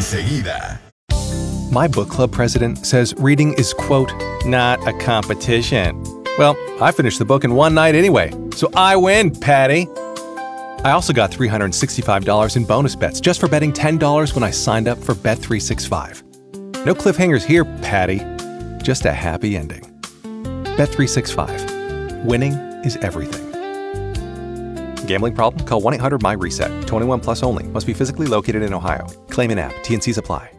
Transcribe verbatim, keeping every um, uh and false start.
enseguida. My book club president says reading is, quote, not a competition. Well, I finished the book in one night anyway, so I win, Patty. I also got three hundred sixty-five dollars in bonus bets just for betting ten dollars when I signed up for Bet three sixty-five. No cliffhangers here, Patty. Just a happy ending. Bet three sixty-five. Winning is everything. Gambling problem? Call one eight hundred M Y RESET. twenty-one plus only. Must be physically located in Ohio. Claim in app. T and Cs apply.